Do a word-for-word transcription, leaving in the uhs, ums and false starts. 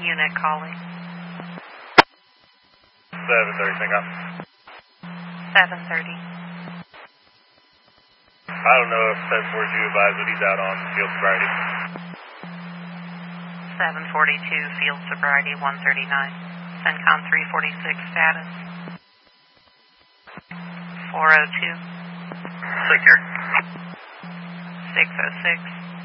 unit calling? seven thirty, pick up. seven thirty. I don't know if seven forty-two advised, but he's out on field sobriety. seven forty-two, field sobriety, one thirty-nine. CENTCOM three forty-six, status. four oh two. Six here. six oh six.